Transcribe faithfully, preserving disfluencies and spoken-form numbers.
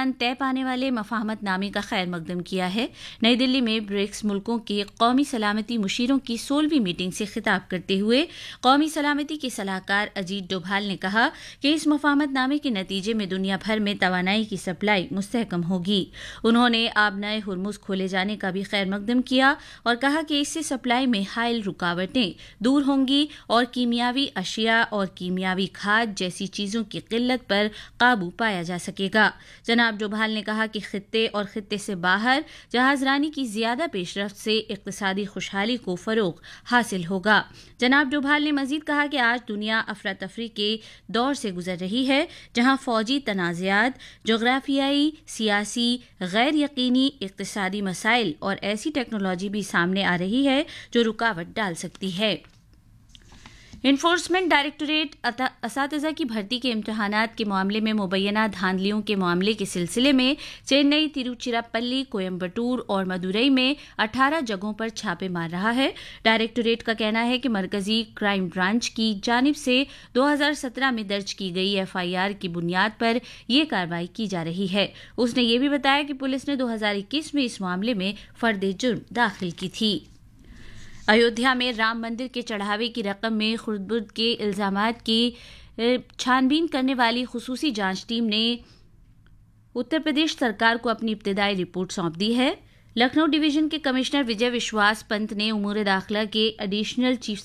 درمیان طے پانے والے مفاہمت نامے کا خیر مقدم کیا ہے۔ نئی دلی میں برکس ملکوں کے قومی سلامتی مشیروں کی سولہویں میٹنگ سے خطاب کرتے ہوئے قومی سلامتی کے صلاح کار اجیت ڈوبھال نے کہا کہ اس مفاہمت نامے کے نتیجے میں دنیا بھر میں توانائی کی سپلائی مستحکم ہوگی۔ انہوں نے آبنائے ہرمز کھولے جانے کا بھی خیر مقدم کیا اور کہا کہ اس سے سپلائی میں حائل رکاوٹیں دور ہوں گی اور کیمیاوی اشیاء اور کیمیاوی کھاد جیسی چیزوں کی قلت پر قابو پایا جا سکے گا۔ جناب ڈوبھال نے کہا کہ خطے اور خطے سے باہر جہاز رانی کی زیادہ پیش رفت سے اقتصادی خوشحالی کو فروغ حاصل ہوگا۔ جناب ڈوبھال نے مزید کہا کہ آج دنیا افراتفری کے دور سے گزر رہی ہے جہاں فوجی تنازعات، جغرافیائی، سیاسی، غیر یقینی اقتصادی مسائل اور ایسی ٹیکنالوجی بھی سامنے آ رہی ہے جو رکاوٹ ڈال سکتی ہے۔ انفورسمنٹ ڈائریکٹوریٹ اساتذہ کی بھرتی کے امتحانات کے معاملے میں مبینہ دھاندلیوں کے معاملے کے سلسلے میں چنئی، تروچیراپلی، کوئمبٹور اور مدورئی میں اٹھارہ جگہوں پر چھاپے مار رہا ہے۔ ڈائریکٹوریٹ کا کہنا ہے کہ مرکزی کرائم برانچ کی جانب سے دو ہزار سترہ میں درج کی گئی ایف آئی آر کی بنیاد پر یہ کارروائی کی جا رہی ہے۔ اس نے یہ بھی بتایا کہ پولیس نے دو ہزار اکیس میں اس معاملے میں فرد جرم داخل کی تھی۔ ایودھیا میں رام مندر کے چڑھاوے کی رقم میں خردبرد کے الزامات کی چھان بین کرنے والی خصوصی جانچ ٹیم نے اتر پردیش سرکار کو اپنی ابتدائی رپورٹ سونپ دی ہے۔ لکھنؤ ڈویژن کے کمشنر وجے وشواس پنت نے امور داخلہ کے ایڈیشنل چیف